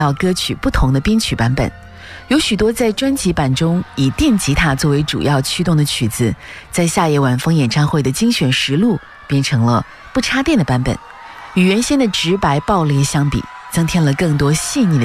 歌曲不同的编曲版本，有许多在专辑版中以电吉他作为主要驱动的曲子，在夏夜晚风演唱会的精选实录变成了不插电的版本，与原先的直白爆裂相比，增添了更多细腻的